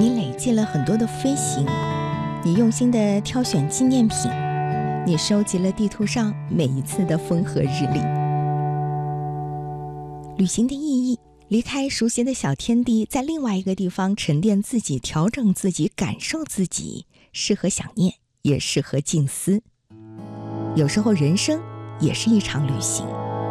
你累积了很多的飞行，你用心的挑选纪念品，你收集了地图上每一次的风和日丽。旅行的意义，离开熟悉的小天地，在另外一个地方沉淀自己，调整自己，感受自己，适合想念，也适合静思。有时候人生也是一场旅行。